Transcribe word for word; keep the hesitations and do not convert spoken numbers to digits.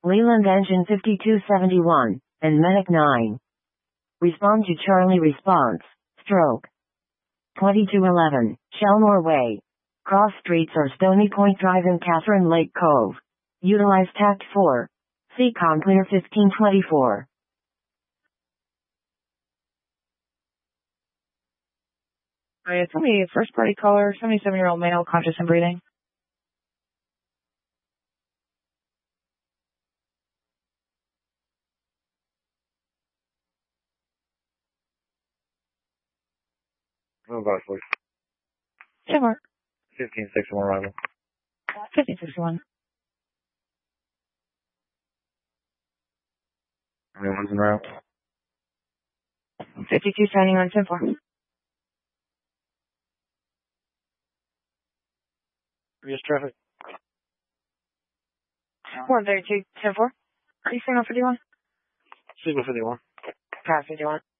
Leland Engine fifty-two seventy-one, and Medic nine. Respond to Charlie response, stroke. twenty-two eleven, Shelmore Way. Cross streets or Stony Point Drive in Catherine Lake Cove. Utilize Tact four. C C O M Clear fifteen twenty-four. Alright, it's me, first party caller, seventy-seven-year-old male, conscious and breathing. Oh, gosh, please. ten four. fifteen sixty-one arrival. fifteen sixty-one. Anyone's en route? fifty-two signing on ten four. Yes, traffic. one thirty-two, ten four. Are you saying on fifty-one? Signal fifty-one. Pass fifty-one.